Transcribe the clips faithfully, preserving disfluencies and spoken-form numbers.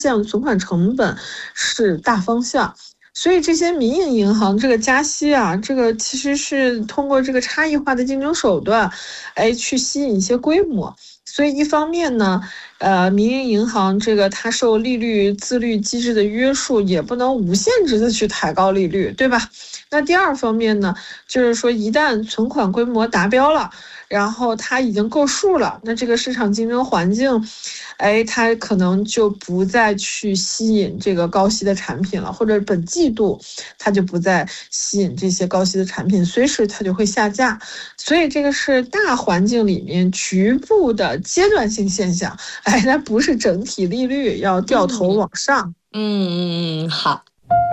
降存款成本是大方向。所以这些民营银行这个加息啊，这个其实是通过这个差异化的竞争手段，哎，去吸引一些规模。所以一方面呢，呃，民营银行这个它受利率自律机制的约束，也不能无限制的去抬高利率，对吧？那第二方面呢，就是说一旦存款规模达标了，然后它已经够数了，那这个市场竞争环境，哎，它可能就不再去吸引这个高息的产品了，或者本季度它就不再吸引这些高息的产品，随时它就会下架。所以这个是大环境里面局部的阶段性现象，哎，它不是整体利率要掉头往上。 嗯嗯，好。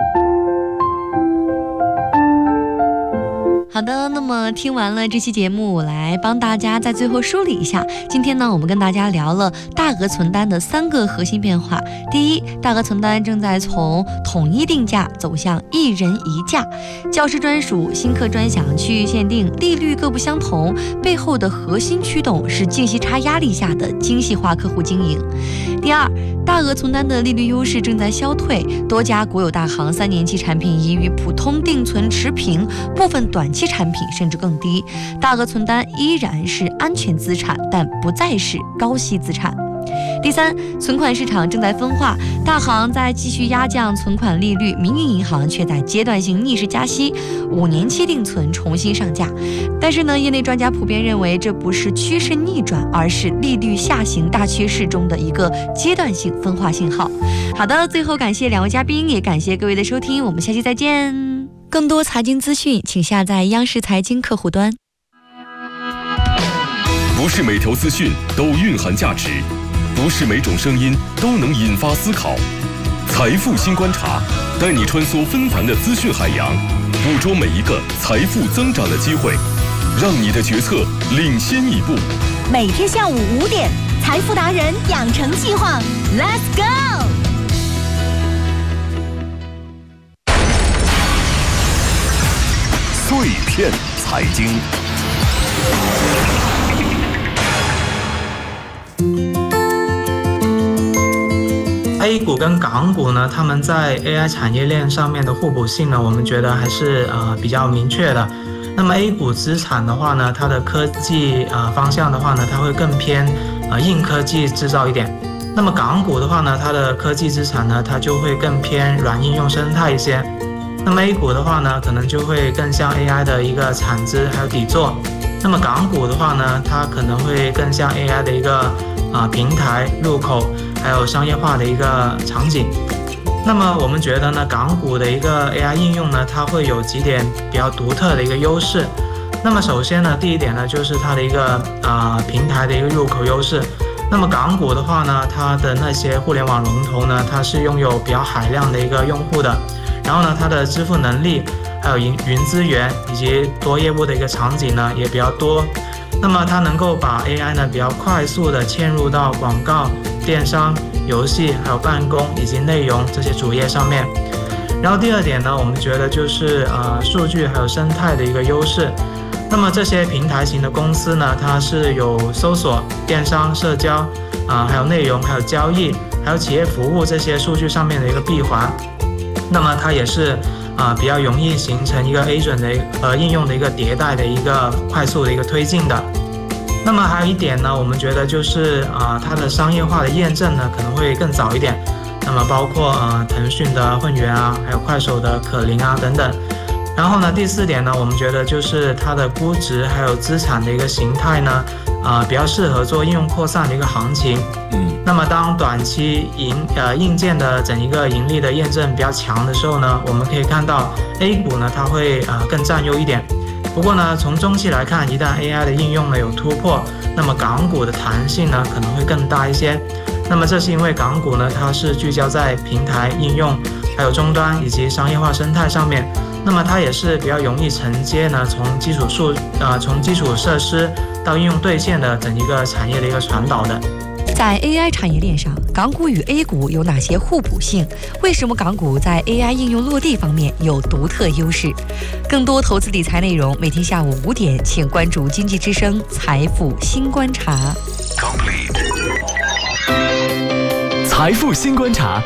好的，那么听完了这期节目，我来帮大家在最后梳理一下。今天呢，我们跟大家聊了大额存单的三个核心变化。第一，大额存单正在从统一定价走向一人一价，教师专属、新课专享、区域限定、利率各不相同，背后的核心驱动是净息差压力下的精细化客户经营。第二，大额存单的利率优势正在消退，多家国有大行三年期产品已与普通定存持平，部分短期产品甚至更低，大额存单依然是安全资产，但不再是高息资产。第三，存款市场正在分化，大行在继续压降存款利率，民营银行却在阶段性逆势加息，五年期定存重新上架。但是呢，业内专家普遍认为这不是趋势逆转，而是利率下行大趋势中的一个阶段性分化信号。好的，最后感谢两位嘉宾，也感谢各位的收听，我们下期再见。更多财经资讯，请下载央视财经客户端。 不是每条资讯都蕴含价值，不是每种声音都能引发思考。财富新观察，带你穿梭纷繁的资讯海洋，捕捉每一个财富增长的机会，让你的决策领先一步。 每天下午五点，财富达人养成计划 ，Let's go！ 碎片财经。 A 股跟港股呢，他们在 A I 产业链上面的互补性呢，我们觉得还是呃比较明确的。那么 A 股资产的话呢，它的科技呃方向的话呢，它会更偏呃硬科技制造一点。那么港股的话呢，它的科技资产呢，它就会更偏软应用生态一些。那么 A 股的话呢，可能就会更像 A I 的一个产值还有底座。那么港股的话呢，它可能会更像 A I 的一个啊、呃、平台入口，还有商业化的一个场景。那么我们觉得呢，港股的一个 A I 应用呢，它会有几点比较独特的一个优势。那么首先呢，第一点呢，就是它的一个啊、呃、平台的一个入口优势。那么港股的话呢，它的那些互联网龙头呢，它是拥有比较海量的一个用户的。然后呢，它的支付能力，还有云云资源以及多业务的一个场景呢也比较多。那么它能够把 A I 呢比较快速的嵌入到广告、电商、游戏、还有办公以及内容这些主页上面。然后第二点呢，我们觉得就是呃数据还有生态的一个优势。那么这些平台型的公司呢，它是有搜索、电商、社交啊、呃，还有内容、还有交易、还有企业服务这些数据上面的一个闭环。那么它也是啊、呃、比较容易形成一个 agent 的呃应用的一个迭代的一个快速的一个推进的。那么还有一点呢，我们觉得就是啊、呃、它的商业化的验证呢可能会更早一点。那么包括呃腾讯的混元啊，还有快手的可伶啊等等。然后呢，第四点呢，我们觉得就是它的估值还有资产的一个形态呢，啊、呃、比较适合做应用扩散的一个行情。嗯。那么当短期盈呃硬件的整一个盈利的验证比较强的时候呢，我们可以看到 A 股呢它会呃更占优一点。不过呢，从中期来看，一旦 A I 的应用呢有突破，那么港股的弹性呢可能会更大一些。那么这是因为港股呢它是聚焦在平台应用、还有终端以及商业化生态上面。那么它也是比较容易承接呢，从基础数呃从基础设施到应用兑现的整一个产业的一个传导的。 在 A I 产业链上，港股与 A 股有哪些互补性？为什么港股在 A I 应用落地方面有独特优势？更多投资理财内容，每天下午五点，请关注经济之声财富新观察。 财富新观察